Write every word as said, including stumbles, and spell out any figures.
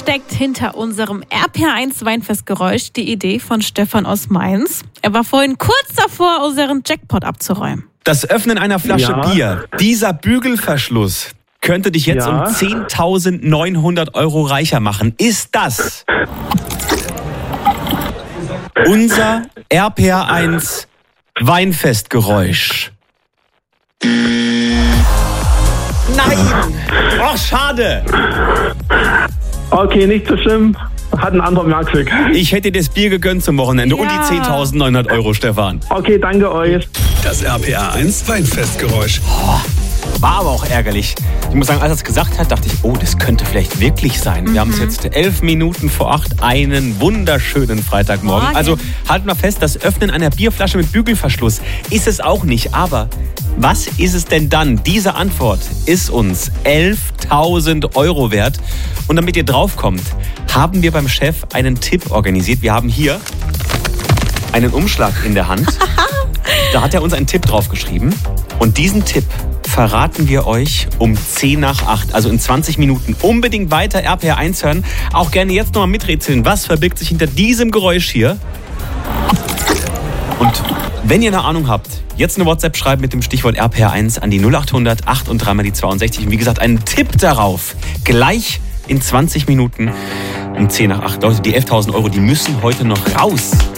steckt hinter unserem R P R eins Weinfestgeräusch die Idee von Stefan aus Mainz. Er war vorhin kurz davor, unseren Jackpot abzuräumen. Das Öffnen einer Flasche Ja. Bier, dieser Bügelverschluss könnte dich jetzt Ja. um zehntausendneunhundert Euro reicher machen. Ist das unser R P R eins Weinfestgeräusch? Nein! Oh, schade! Okay, nicht so schlimm. Hat ein anderer mehr Glück. Ich hätte dir das Bier gegönnt zum Wochenende Ja. und die zehntausendneunhundert Euro, Stefan. Okay, danke euch. Das R P R eins Weinfestgeräusch. War aber auch ärgerlich. Ich muss sagen, als er es gesagt hat, dachte ich, oh, das könnte vielleicht wirklich sein. Wir haben es jetzt elf Minuten vor acht, einen wunderschönen Freitagmorgen. Morgen. Also halten wir fest, das Öffnen einer Bierflasche mit Bügelverschluss ist es auch nicht. Aber was ist es denn dann? Diese Antwort ist uns elftausend Euro wert. Und damit ihr draufkommt, haben wir beim Chef einen Tipp organisiert. Wir haben hier einen Umschlag in der Hand. Da hat er uns einen Tipp draufgeschrieben. Und diesen Tipp verraten wir euch um zehn nach acht, also in zwanzig Minuten. Unbedingt weiter R P R eins hören. Auch gerne jetzt nochmal miträtseln. Was verbirgt sich hinter diesem Geräusch hier? Und wenn ihr eine Ahnung habt, jetzt eine WhatsApp schreiben mit dem Stichwort R P R eins an die null acht hundert acht und dreimal die zweiundsechzig. Und wie gesagt, einen Tipp darauf. Gleich in zwanzig Minuten um zehn nach acht. Leute, die elftausend Euro, die müssen heute noch raus.